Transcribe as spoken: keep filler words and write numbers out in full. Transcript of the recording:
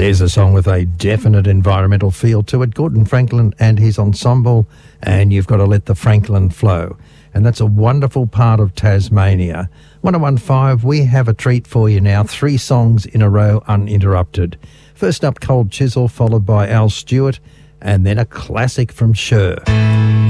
There's a song with a definite environmental feel to it. Gordon Franklin and his ensemble, and You've Got to Let the Franklin Flow. And that's a wonderful part of Tasmania. one oh one point five, we have a treat for you now. Three songs in a row uninterrupted. First up, Cold Chisel, followed by Al Stewart, and then a classic from Cher.